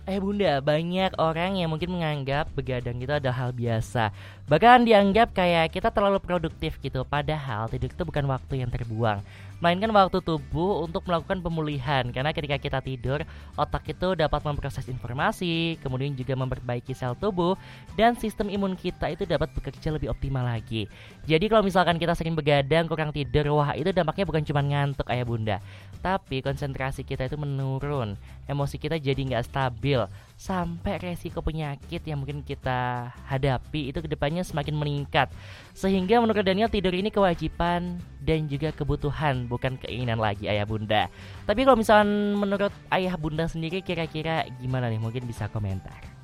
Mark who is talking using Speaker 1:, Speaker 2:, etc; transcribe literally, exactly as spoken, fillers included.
Speaker 1: Eh bunda, banyak orang yang mungkin menganggap begadang itu adalah hal biasa. Bahkan dianggap kayak kita terlalu produktif gitu. Padahal tidur itu bukan waktu yang terbuang, melainkan waktu tubuh untuk melakukan pemulihan. Karena ketika kita tidur, otak itu dapat memproses informasi, kemudian juga memperbaiki sel tubuh, dan sistem imun kita itu dapat bekerja lebih optimal lagi. Jadi kalau misalkan kita sering begadang, kurang tidur, wah itu dampaknya bukan cuma ngantuk ayah bunda, tapi konsentrasi kita itu menurun, emosi kita jadi nggak stabil, sampai resiko penyakit yang mungkin kita hadapi itu kedepannya semakin meningkat. Sehingga menurut Daniel tidur ini kewajiban dan juga kebutuhan, bukan keinginan lagi ayah bunda. Tapi kalau misalnya menurut ayah bunda sendiri kira-kira gimana nih, mungkin bisa komentar.